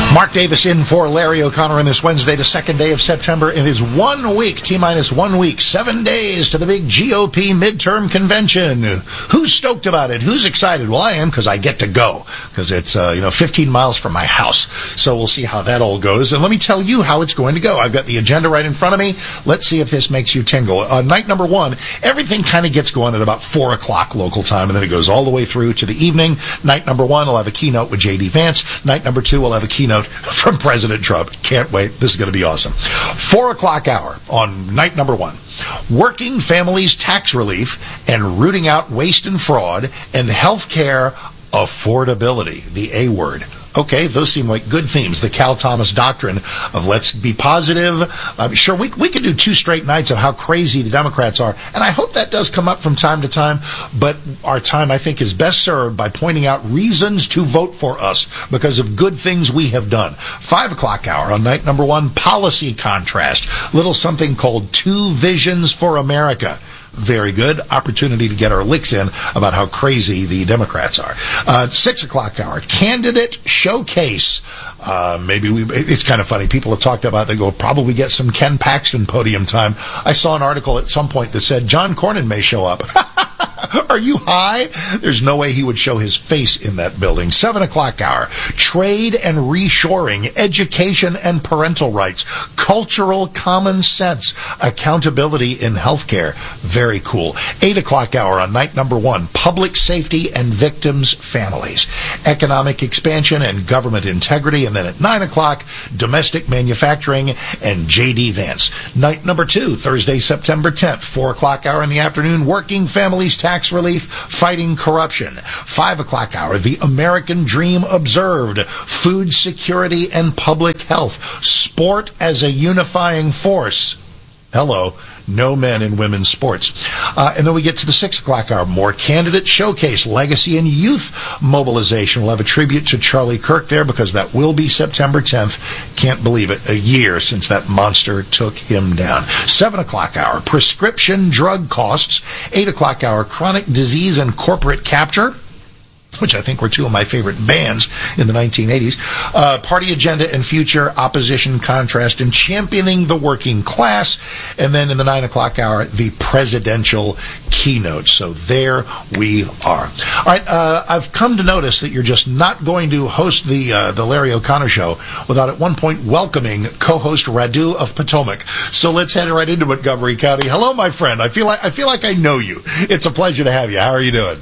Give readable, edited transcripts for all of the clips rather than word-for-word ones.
Mark Davis in for Larry O'Connor on this Wednesday, the second day of September. It is 1 week, T-minus 1 week, 7 days to the big GOP midterm convention. Who's stoked about it? Who's excited? Well, I am, because I get to go, because it's 15 miles from my house. So we'll see how that all goes. And let me tell you how it's going to go. I've got the agenda right in front of me. Let's see if this makes you tingle. Night number one, everything kind of gets going at about 4 o'clock local time, and then it goes all the way through to the evening. Night number one, I'll have a keynote with J.D. Vance. Night number two, we'll have a keynote from President Trump. Can't wait. This is going to be awesome. 4 o'clock hour on night number one. Working families tax relief and rooting out waste and fraud and healthcare affordability, the A word. Okay, those seem like good themes. The Cal Thomas doctrine of let's be positive. Sure, we could do 2 straight nights of how crazy the Democrats are, and I hope that does come up from time to time, but our time, I think, is best served by pointing out reasons to vote for us because of good things we have done. 5 o'clock hour on night number one, policy contrast. Little something called Two Visions for America. Very good opportunity to get our licks in about how crazy the Democrats are. 6 o'clock hour, candidate showcase. It's kind of funny. People have talked about, they go, probably get some Ken Paxton podium time. I saw an article at some point that said John Cornyn may show up. Are you high? There's no way he would show his face in that building. 7 o'clock hour, trade and reshoring, education and parental rights, cultural common sense, accountability in healthcare. Very cool. 8 o'clock hour on night number one, public safety and victims' families, economic expansion and government integrity. And then at 9 o'clock, domestic manufacturing and J.D. Vance. Night number two, Thursday, September 10th, 4 o'clock hour in the afternoon, working families tax relief, fighting corruption. 5 o'clock hour, the American dream observed, food security and public health, sport as a unifying force. Hello. No men in women's sports. And then we get to the 6 o'clock hour. More candidate showcase, legacy and youth mobilization. We'll have a tribute to Charlie Kirk there because that will be September 10th. Can't believe it. A year since that monster took him down. 7 o'clock hour. Prescription drug costs. 8 o'clock hour. Chronic disease and corporate capture, which I think were two of my favorite bands in the 1980s. Party agenda and future, opposition, contrast, and championing the working class. And then in the 9 o'clock hour, the presidential keynote. So there we are. All right, I've come to notice that you're just not going to host the Larry O'Connor show without at one point welcoming co-host Radu of Potomac. So let's head right into Montgomery County. Hello, my friend. I feel like I know you. It's a pleasure to have you. How are you doing?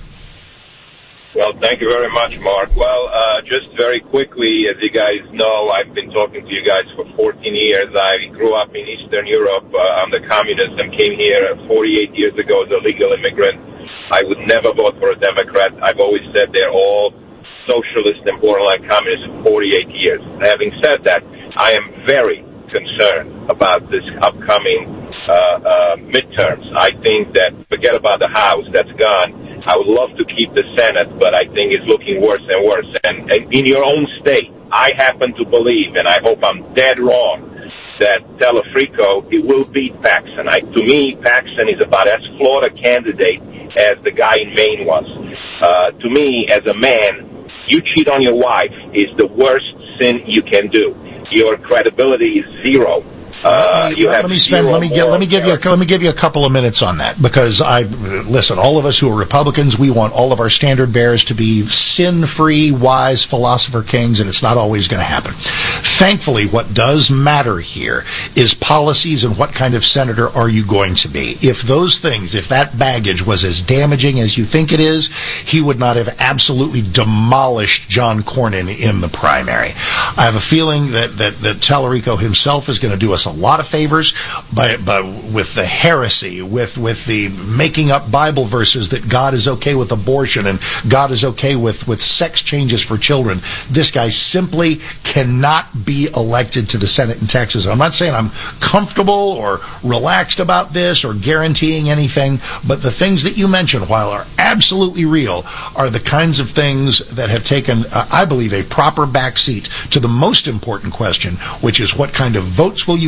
Well, thank you very much, Mark. Well, just very quickly, as you guys know, I've been talking to you guys for 14 years. I grew up in Eastern Europe under communism, came here 48 years ago as a legal immigrant. I would never vote for a Democrat. I've always said they're all socialist and borderline communists for 48 years. Having said that, I am very concerned about this upcoming midterms. I think that, forget about the House, that's gone. I would love to keep the Senate, but I think it's looking worse and worse. And in your own state, I happen to believe, and I hope I'm dead wrong, that Telefrico, it will beat Paxson. To me, Paxson is about as flawed a candidate as the guy in Maine was. To me, as a man, you cheat on your wife is the worst sin you can do. Your credibility is zero. Let me give you a couple of minutes on that, because listen, all of us who are Republicans, we want all of our standard bearers to be sin-free, wise philosopher kings, and it's not always going to happen. Thankfully, what does matter here is policies and what kind of senator are you going to be. If that baggage was as damaging as you think it is, he would not have absolutely demolished John Cornyn in the primary. I have a feeling that Tallarico himself is going to do us a lot of favors but with the heresy, with the making up Bible verses that God is okay with abortion and God is okay with sex changes for children. This guy simply cannot be elected to the Senate in Texas. I'm not saying I'm comfortable or relaxed about this or guaranteeing anything, but the things that you mentioned, while are absolutely real, are the kinds of things that have taken, I believe, a proper backseat to the most important question, which is what kind of votes will you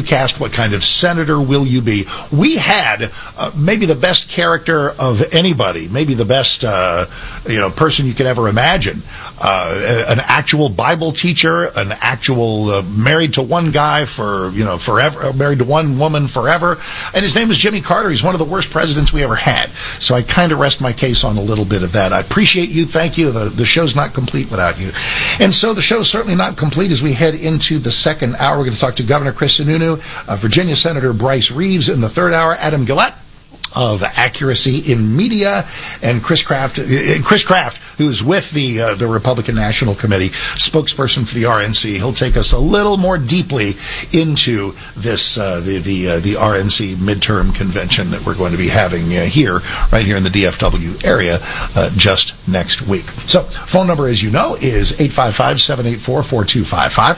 cast? What kind of senator will you be? We had maybe the best character of anybody, maybe the best person you could ever imagine. An actual Bible teacher, an actual married to one guy for forever, married to one woman forever, and his name is Jimmy Carter. He's one of the worst presidents we ever had. So I kind of rest my case on a little bit of that. I appreciate you. Thank you. The show's not complete without you. And so the show's certainly not complete as we head into the second hour. We're going to talk to Governor Chris Sununu, Virginia Senator Bryce Reeves in the third hour, Adam Gillette of Accuracy in Media, and Chris Kraft, who's with the Republican National Committee, spokesperson for the RNC. He'll take us a little more deeply into this the RNC midterm convention that we're going to be having right here in the DFW area just next week. So, phone number, as you know, is 855-784-4255,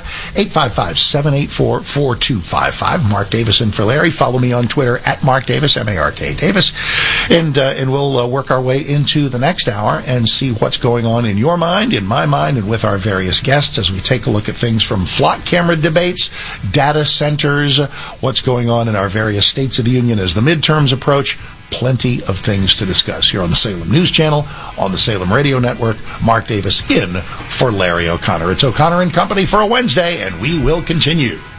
855-784-4255. Mark Davis in for Larry. Follow me on Twitter at Mark Davis, M-A-R-K Davis, and we'll work our way into the next hour and see what's going on in your mind, in my mind, and with our various guests as we take a look at things from flock camera debates, data centers, what's going on in our various states of the union as the midterms approach. Plenty of things to discuss here on the Salem News Channel, on the Salem Radio Network. Mark Davis in for Larry O'Connor. It's O'Connor and Company for a Wednesday, and we will continue.